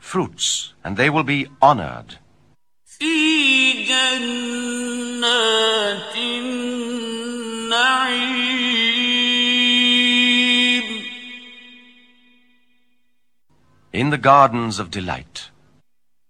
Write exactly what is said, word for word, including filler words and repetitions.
fruits, and they will be honored. في جنات النعيم. In the gardens of delight.